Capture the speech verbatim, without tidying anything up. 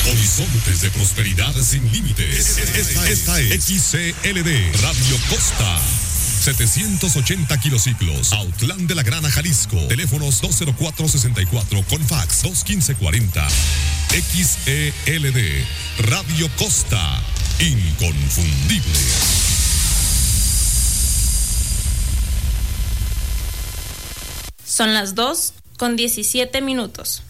Horizontes de prosperidad sin límites. Esta, esta es X C L D Radio Costa. setecientos ochenta kilociclos, Autlán de la Grana, Jalisco. Teléfonos dos cero cuatro sesenta y cuatro con fax dos quince cuarenta. X E L D Radio Costa. Inconfundible. Son las dos con diecisiete minutos.